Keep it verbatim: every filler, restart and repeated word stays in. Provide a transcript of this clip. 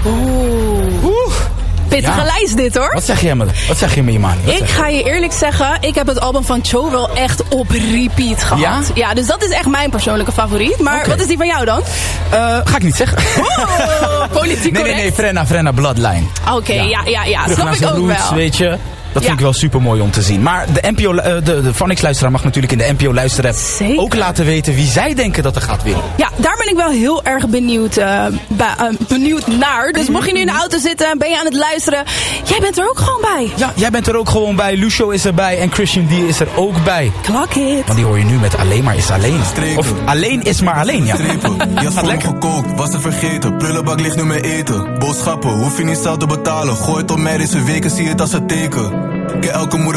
Oeh. Oeh. Pittige Ja. lijst dit hoor. Wat zeg je me? Wat zeg je me, Imani? Wat Ik zeg je? ga je eerlijk zeggen, ik heb het album van Cho wel echt op repeat gehad. Ja? Ja, dus dat is echt mijn persoonlijke favoriet. Maar Oké. wat is die van jou dan? Uh, ga ik niet zeggen. Oh, politiek nee, nee, correct. nee. Frenna, Frenna Bloodline. Oké, ja, ja, ja. Terug Snap naar ik zijn ook roots, wel. weet je. Dat Ja. vind ik wel super mooi om te zien. Maar de N P O, uh, de, de Phonics-luisteraar mag natuurlijk in de N P O-luisterapp Zeker. ook laten weten wie zij denken dat er gaat winnen. Ja, daar ben ik wel heel erg benieuwd, uh, ba- uh, benieuwd naar. Dus mocht je nu in de auto zitten en ben je aan het luisteren, jij bent er ook gewoon bij. Ja, jij bent er ook gewoon bij. Lucio is erbij en Christian D is er ook bij. Klak it. Want die hoor je nu met Alleen maar is alleen. Strepen. Of Alleen is maar alleen, ja. Strepen. Jas Gaat voor me lekker. gekookt, was het vergeten. Prullenbak ligt nu mijn eten. Boodschappen, hoef je niet zelf te betalen. Gooi het op mij deze weken, zie het als een teken. Ik ken elke moeder